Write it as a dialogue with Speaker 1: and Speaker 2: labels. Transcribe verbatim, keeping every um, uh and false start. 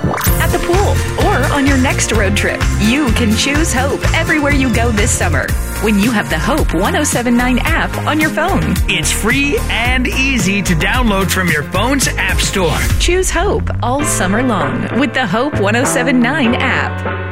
Speaker 1: at the pool, or on your next road trip. You can choose Hope everywhere you go this summer when you have the Hope one oh seven point nine app on your phone.
Speaker 2: It's free and easy to download from your phone's app store.
Speaker 1: Choose Hope all summer long with the Hope one oh seven point nine app.